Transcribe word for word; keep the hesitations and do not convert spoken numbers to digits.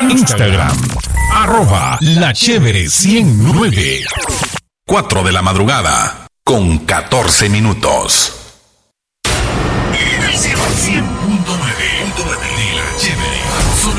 Instagram, arroba la chévere ciento nueve. cuatro de la madrugada, con catorce minutos.